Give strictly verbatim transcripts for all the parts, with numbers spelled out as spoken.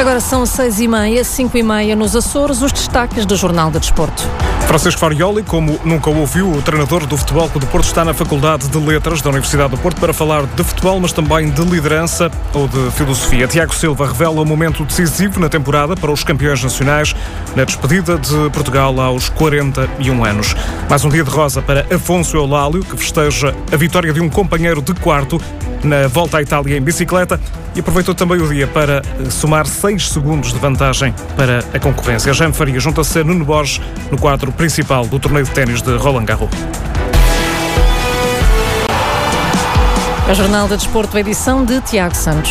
Agora são seis e meia, cinco e meia nos Açores, os destaques do Jornal de Desporto. Francisco Farioli, como nunca o ouviu, o treinador do Futebol Clube do Porto, está na Faculdade de Letras da Universidade do Porto para falar de futebol, mas também de liderança ou de filosofia. Tiago Silva revela um momento decisivo na temporada para os campeões nacionais na despedida de Portugal aos quarenta e um anos. Mais um dia de rosa para Afonso Eulálio, que festeja a vitória de um companheiro de quarto na Volta à Itália em bicicleta e aproveitou também o dia para somar seis segundos de vantagem para a concorrência. Jaime Faria junta-se a Nuno Borges no quadro principal do torneio de ténis de Roland Garros. O Jornal de Desporto, edição de Tiago Santos.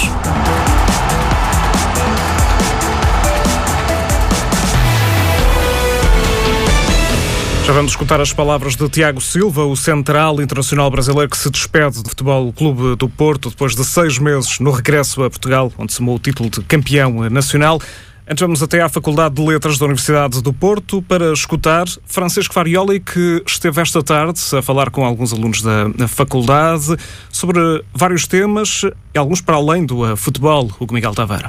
Já vamos escutar as palavras de Tiago Silva, o central internacional brasileiro que se despede do Futebol Clube do Porto depois de seis meses no regresso a Portugal, onde somou o título de campeão nacional. Antes vamos até à Faculdade de Letras da Universidade do Porto para escutar Francisco Farioli, que esteve esta tarde a falar com alguns alunos da, da faculdade sobre vários temas, e alguns para além do futebol. Hugo Miguel Taveira.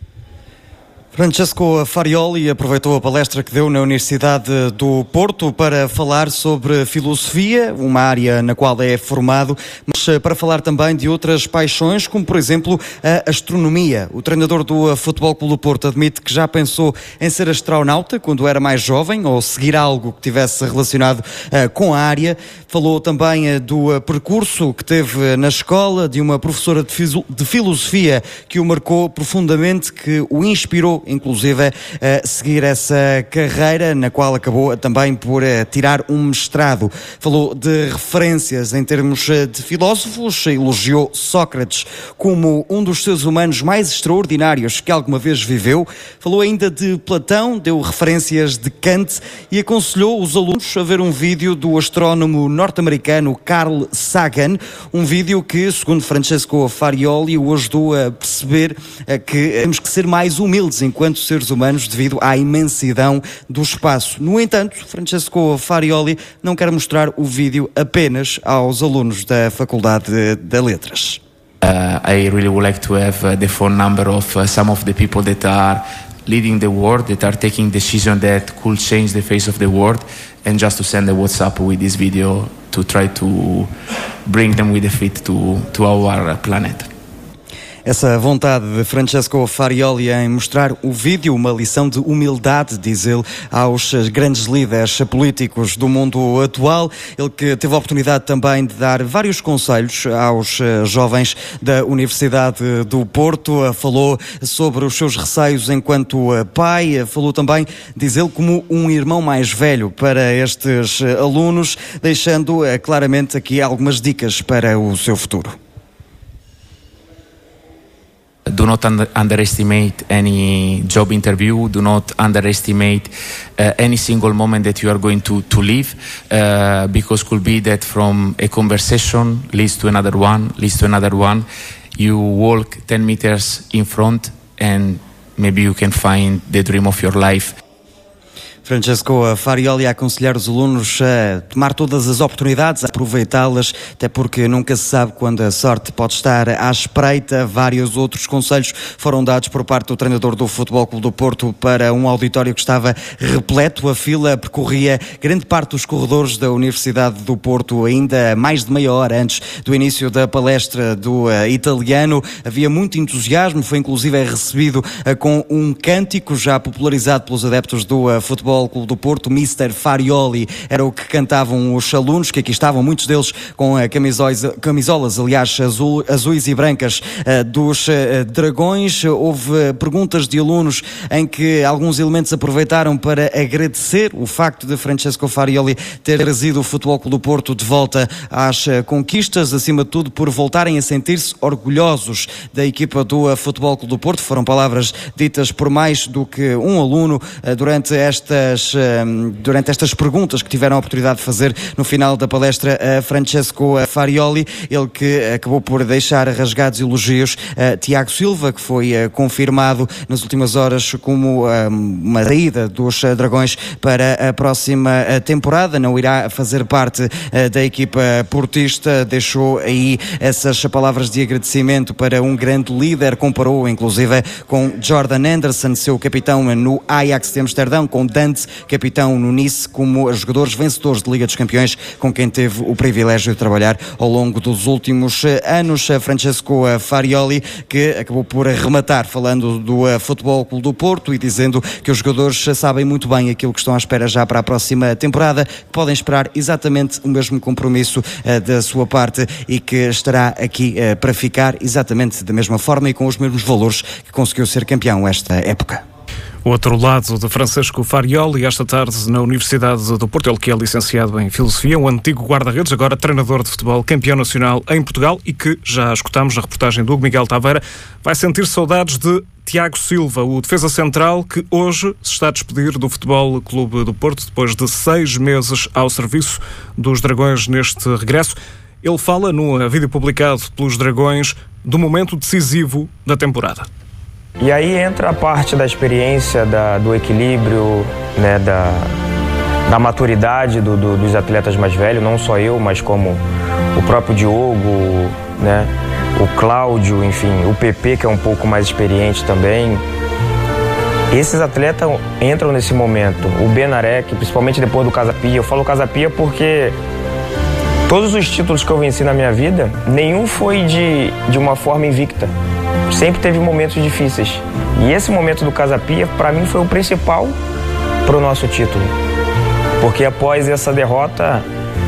Francesco Farioli aproveitou a palestra que deu na Universidade do Porto para falar sobre filosofia, uma área na qual é formado, mas para falar também de outras paixões, como por exemplo a astronomia. O treinador do Futebol Clube do Porto admite que já pensou em ser astronauta quando era mais jovem ou seguir algo que tivesse relacionado uh, com a área. Falou também uh, do uh, percurso que teve na escola, de uma professora de, fiso- de filosofia que o marcou profundamente, que o inspirou inclusive a seguir essa carreira, na qual acabou também por tirar um mestrado. Falou de referências em termos de filósofos, elogiou Sócrates como um dos seres humanos mais extraordinários que alguma vez viveu. Falou ainda de Platão, deu referências de Kant e aconselhou os alunos a ver um vídeo do astrónomo norte-americano Carl Sagan, um vídeo que, segundo Francesco Farioli, o ajudou a perceber que temos que ser mais humildes enquanto seres humanos devido à imensidão do espaço. No entanto, Francesco Farioli não quer mostrar o vídeo apenas aos alunos da Faculdade de, de Letras. Uh, I really would like to have uh, the phone number of uh, some of the people that are leading the world, that are taking decisions that could change the face of the world, and just to send a WhatsApp with this video to try to bring them with the feet to, to our planet. Essa vontade de Francesco Farioli em mostrar o vídeo, uma lição de humildade, diz ele, aos grandes líderes políticos do mundo atual. Ele que teve a oportunidade também de dar vários conselhos aos jovens da Universidade do Porto. Falou sobre os seus receios enquanto pai. Falou também, diz ele, como um irmão mais velho para estes alunos, deixando claramente aqui algumas dicas para o seu futuro. Do not under- underestimate any job interview. Do not underestimate uh, any single moment that you are going to, to live, uh, because could be that from a conversation leads to another one, leads to another one. You walk ten meters in front and maybe you can find the dream of your life. Francesco Farioli a aconselhar os alunos a tomar todas as oportunidades, a aproveitá-las, até porque nunca se sabe quando a sorte pode estar à espreita. Vários outros conselhos foram dados por parte do treinador do Futebol Clube do Porto para um auditório que estava repleto. A fila percorria grande parte dos corredores da Universidade do Porto, ainda mais de meia hora antes do início da palestra do uh, italiano. Havia muito entusiasmo, foi inclusive recebido uh, com um cântico já popularizado pelos adeptos do uh, Futebol Clube do Porto, mister Farioli, era o que cantavam os alunos, que aqui estavam, muitos deles com camisolas, camisolas aliás, azul, azuis e brancas uh, dos uh, Dragões. Houve perguntas de alunos em que alguns elementos aproveitaram para agradecer o facto de Francesco Farioli ter trazido o Futebol Clube do Porto de volta às uh, conquistas, acima de tudo por voltarem a sentir-se orgulhosos da equipa do uh, Futebol Clube do Porto. Foram palavras ditas por mais do que um aluno uh, durante esta estas, durante estas perguntas que tiveram a oportunidade de fazer no final da palestra a Francesco Farioli, ele que acabou por deixar rasgados elogios a Tiago Silva, que foi confirmado nas últimas horas como uma saída dos Dragões para a próxima temporada, não irá fazer parte da equipa portista, deixou aí essas palavras de agradecimento para um grande líder, comparou inclusive com Jordan Henderson, seu capitão no Ajax de Amsterdão, com Dante, capitão no Nice, como jogadores vencedores de Liga dos Campeões, com quem teve o privilégio de trabalhar ao longo dos últimos anos. Francesco Farioli, que acabou por rematar falando do Futebol Clube do Porto e dizendo que os jogadores sabem muito bem aquilo que estão à espera já para a próxima temporada, que podem esperar exatamente o mesmo compromisso uh, da sua parte e que estará aqui uh, para ficar exatamente da mesma forma e com os mesmos valores que conseguiu ser campeão esta época. O outro lado de Francesco Farioli, esta tarde na Universidade do Porto, ele que é licenciado em Filosofia, um antigo guarda-redes, agora treinador de futebol, campeão nacional em Portugal e que, já escutámos na reportagem do Hugo Miguel Taveira, vai sentir saudades de Tiago Silva, o defesa central que hoje se está a despedir do Futebol Clube do Porto depois de seis meses ao serviço dos Dragões neste regresso. Ele fala num vídeo publicado pelos Dragões do momento decisivo da temporada. E aí entra a parte da experiência, da, do equilíbrio, né, da, da maturidade do, do, dos atletas mais velhos, não só eu, mas como o próprio Diogo, né, o Cláudio, enfim, o P P, que é um pouco mais experiente também. Esses atletas entram nesse momento. O Benarek, principalmente depois do Casa Pia. Eu falo Casa Pia porque todos os títulos que eu venci na minha vida, nenhum foi de, de uma forma invicta. Sempre teve momentos difíceis. E esse momento do Casa Pia, para mim, foi o principal para o nosso título. Porque após essa derrota,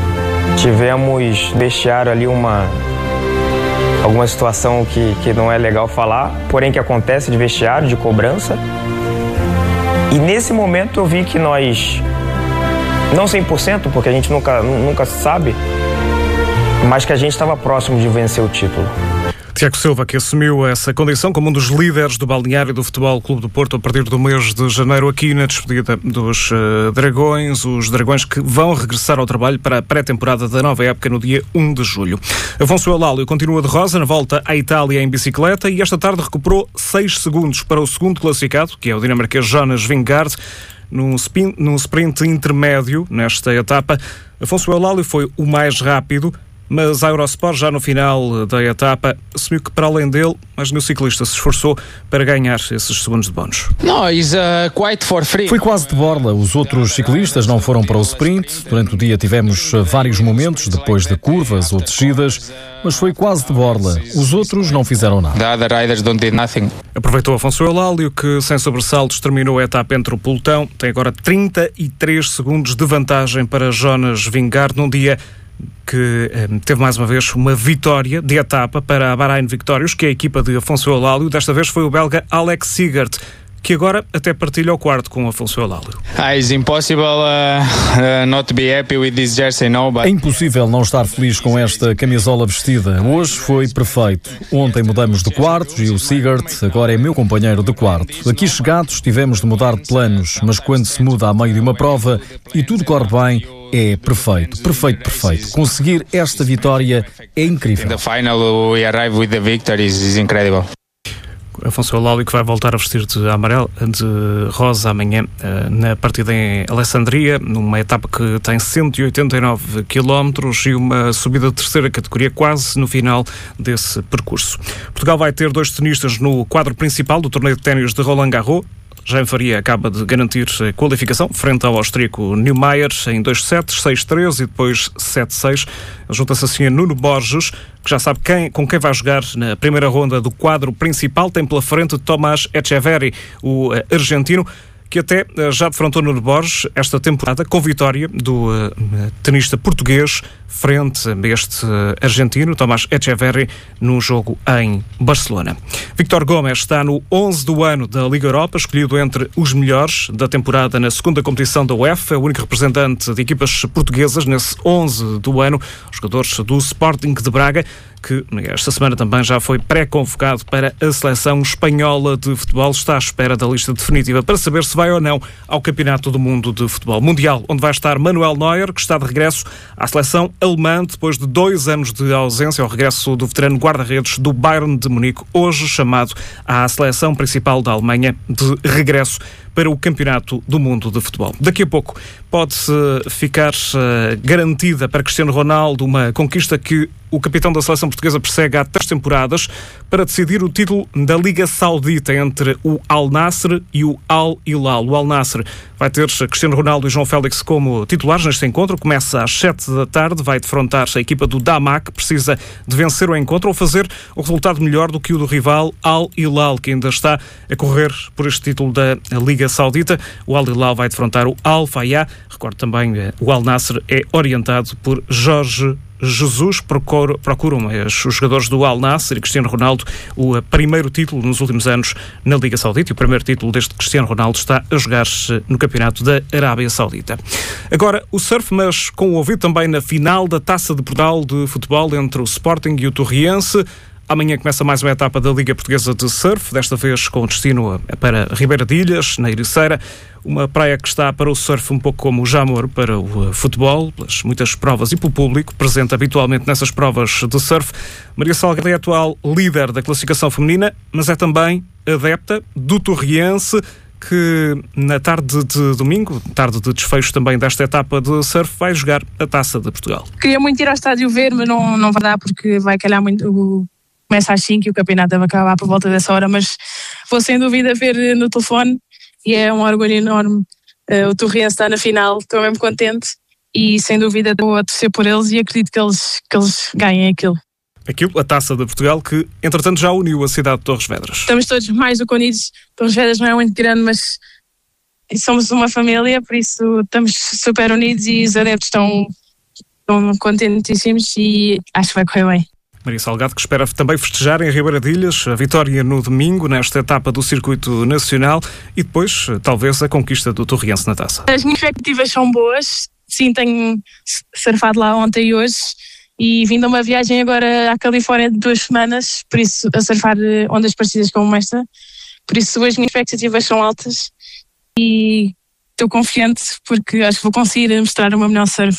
tivemos vestiário ali uma... alguma situação que, que não é legal falar, porém que acontece de vestiário, de cobrança. E nesse momento eu vi que nós, não cem por cento, porque a gente nunca, nunca sabe, mas que a gente estava próximo de vencer o título. Tiago Silva, que assumiu essa condição como um dos líderes do balneário do Futebol Clube do Porto a partir do mês de janeiro, aqui na despedida dos uh, Dragões, os Dragões que vão regressar ao trabalho para a pré-temporada da nova época no dia um de julho. Afonso Eulálio continua de rosa na volta à Itália em bicicleta e esta tarde recuperou seis segundos para o segundo classificado, que é o dinamarquês Jonas Vingegaard, num, spin, num sprint intermédio nesta etapa. Afonso Eulálio foi o mais rápido, mas a Eurosport, já no final da etapa, assumiu que para além dele, mais nenhum ciclista se esforçou para ganhar esses segundos de bónus. No, he's, uh, quite for free. Foi quase de borla. Os outros ciclistas não foram para o sprint. Durante o dia tivemos vários momentos, depois de curvas ou descidas, mas foi quase de borla. Os outros não fizeram nada. The other riders don't did nothing. Aproveitou Afonso Eulálio, que sem sobressaltos terminou a etapa entre o pelotão. Tem agora trinta e três segundos de vantagem para Jonas Vingegaard num dia que eh, teve mais uma vez uma vitória de etapa para a Bahrain Victorious, que é a equipa de Afonso Eulálio. Desta vez foi o belga Alex Sigert, que agora até partilha o quarto com Afonso Eulálio. It's impossible uh, uh, not to be happy with this jersey, no, but... É impossível não estar feliz com esta camisola vestida. Hoje foi perfeito. Ontem mudamos de quartos e o Sigert agora é meu companheiro de quarto. Aqui chegados tivemos de mudar de planos, mas quando se muda a meio de uma prova e tudo corre bem, é perfeito, perfeito, perfeito. Conseguir esta vitória é incrível. The final we arrive with the victory is incredible. Afonso Eulálio, que vai voltar a vestir de amarelo, de rosa amanhã na partida em Alessandria, numa etapa que tem cento e oitenta e nove quilómetros e uma subida de terceira categoria quase no final desse percurso. Portugal vai ter dois tenistas no quadro principal do torneio de ténis de Roland Garros. Jaime Faria acaba de garantir a qualificação frente ao austríaco Neumayer em dois sets, seis três e depois sete seis. Junta-se assim a Nuno Borges, que já sabe quem, com quem vai jogar na primeira ronda do quadro principal. Tem pela frente Tomás Echeverry, o argentino, que até já defrontou Nuno Borges esta temporada com vitória do uh, tenista português frente a este argentino, Tomás Echeverri, num jogo em Barcelona. Víctor Gomes está no onze do ano da Liga Europa, escolhido entre os melhores da temporada na segunda competição da UEFA, é o único representante de equipas portuguesas nesse onze do ano, os jogadores do Sporting de Braga, que esta semana também já foi pré-convocado para a seleção espanhola de futebol, está à espera da lista definitiva para saber se vai ou não ao Campeonato do Mundo de Futebol Mundial, onde vai estar Manuel Neuer, que está de regresso à seleção alemã depois de dois anos de ausência, ao regresso do veterano guarda-redes do Bayern de Munique, hoje chamado à seleção principal da Alemanha de regresso para o Campeonato do Mundo de Futebol. Daqui a pouco pode-se ficar uh, garantida para Cristiano Ronaldo uma conquista que o capitão da seleção portuguesa persegue há três temporadas para decidir o título da Liga Saudita entre o Al Nassr e o Al Hilal. O Al Nassr vai ter Cristiano Ronaldo e João Félix como titulares neste encontro. Começa às sete da tarde, vai defrontar a equipa do Damak, que precisa de vencer o encontro ou fazer o resultado melhor do que o do rival Al Hilal, que ainda está a correr por este título da Liga Saudita. O Al Hilal vai defrontar o Al Fayha. Recordo também, o Al Nassr é orientado por Jorge Jesus. Procuram, procuram os jogadores do Al Nassr e Cristiano Ronaldo o primeiro título nos últimos anos na Liga Saudita, e o primeiro título desde que Cristiano Ronaldo está a jogar-se no Campeonato da Arábia Saudita. Agora o surf, mas com o ouvido também na final da Taça de Portugal de futebol entre o Sporting e o Torriense. Amanhã começa mais uma etapa da Liga Portuguesa de Surf, desta vez com destino para Ribeira de Ilhas, na Ericeira, uma praia que está para o surf um pouco como o Jamor para o futebol, pelas muitas provas e pelo público presente habitualmente nessas provas de surf. Maria Salgado é a atual líder da classificação feminina, mas é também adepta do Torriense, que na tarde de domingo, tarde de desfecho também desta etapa de surf, vai jogar a Taça de Portugal. Queria muito ir ao estádio ver, mas não, não vai dar porque vai calhar muito... Começa às cinco e o campeonato deve acabar por volta dessa hora, mas vou sem dúvida ver no telefone e é um orgulho enorme. Uh, o Torriense está na final, estou mesmo contente e sem dúvida estou a torcer por eles e acredito que eles, que eles ganhem aquilo. Aquilo, a Taça de Portugal, que entretanto já uniu a cidade de Torres Vedras. Estamos todos mais do que unidos. Torres Vedras não é muito grande, mas somos uma família, por isso estamos super unidos e os adeptos estão, estão contentíssimos e acho que vai correr bem. Maria Salgado, que espera também festejar em Ribeira de Ilhas a vitória no domingo, nesta etapa do circuito nacional, e depois, talvez, a conquista do Torriense na Taça. As minhas expectativas são boas. Sim, tenho surfado lá ontem e hoje e vindo a uma viagem agora à Califórnia de duas semanas, por isso a surfar ondas parecidas como esta. Por isso as minhas expectativas são altas e estou confiante porque acho que vou conseguir mostrar o meu melhor surf.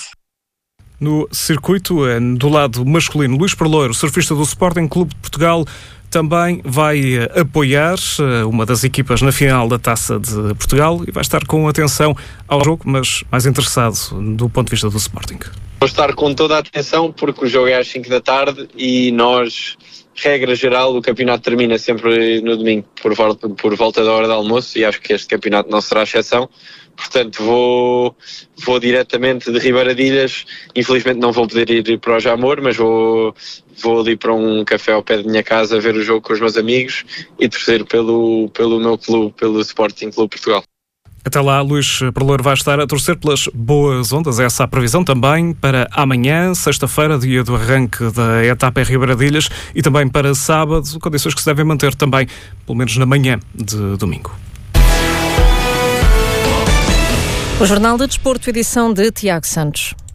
No circuito, do lado masculino, Luís Perloiro, surfista do Sporting Clube de Portugal, também vai apoiar uma das equipas na final da Taça de Portugal e vai estar com atenção ao jogo, mas mais interessado do ponto de vista do Sporting. Vou estar com toda a atenção porque o jogo é às cinco da tarde e nós, regra geral, o campeonato termina sempre no domingo por volta, por volta da hora do almoço e acho que este campeonato não será exceção. Portanto, vou, vou diretamente de Ribeira de Ilhas. Infelizmente não vou poder ir para o Jamor, mas vou, vou ali para um café ao pé da minha casa ver o jogo com os meus amigos e torcer pelo, pelo meu clube, pelo Sporting Clube Portugal. Até lá, Luís Perloiro vai estar a torcer pelas boas ondas. Essa é a previsão também para amanhã, sexta-feira, dia do arranque da etapa em Ribeira de Ilhas, e também para sábado, condições que se devem manter também, pelo menos na manhã de domingo. O Jornal de Desporto, edição de Tiago Santos.